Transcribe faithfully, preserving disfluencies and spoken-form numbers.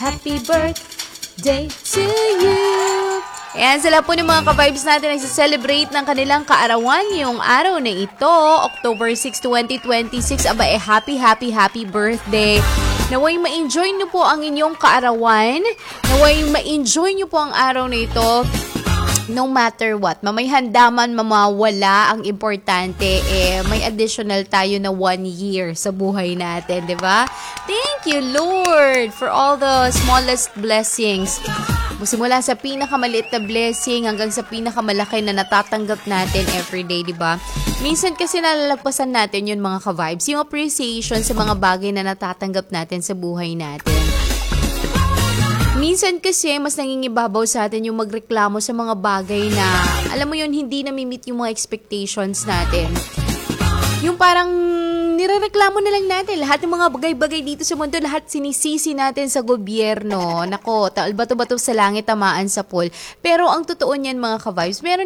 Happy birthday to you. Ayan, sila po ng mga ka-vibes natin nagsa-celebrate ng kanilang kaarawan yung araw na ito, October sixth, twenty twenty-six. Aba, eh, happy, happy, happy birthday. Naway ma-enjoy nyo po ang inyong kaarawan. Naway ma-enjoy nyo po ang araw na ito. No matter what, mamay handa man mamawala, ang importante eh may additional tayo na one year sa buhay natin, di ba? Thank you, Lord, for all the smallest blessings. Simula sa pinakamaliit na blessing hanggang sa pinakamalaki na natatanggap natin everyday, di ba? Minsan kasi nalalagpasan natin yun, mga ka-vibes, yung appreciation sa mga bagay na natatanggap natin sa buhay natin. Minsan kasi mas nangingibabaw sa atin yung magreklamo sa mga bagay na, alam mo yun, hindi na-meet yung mga expectations natin. Yung parang nirereklamo na lang natin. Lahat ng mga bagay-bagay dito sa mundo, lahat sinisisi natin sa gobyerno. Nako, bato-bato sa langit, tamaan sa pool. Pero ang totoo niyan, mga ka-vibes, meron